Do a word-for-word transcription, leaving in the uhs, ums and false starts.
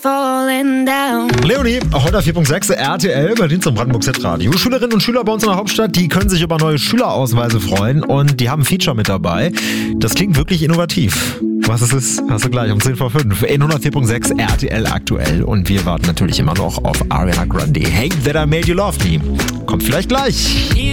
falling down. Leonie, heute vier Punkt sechs R T L, Berlin zum Brandenburg Z-Radio. Schülerinnen und Schüler bei uns in der Hauptstadt, die können sich über neue Schülerausweise freuen und die haben ein Feature mit dabei. Das klingt wirklich innovativ. Was es ist, hast du gleich um zehn vor fünf in hundertvier Punkt sechs R T L aktuell. Und wir warten natürlich immer noch auf Ariana Grande. Hey, that I made you love me. Kommt vielleicht gleich.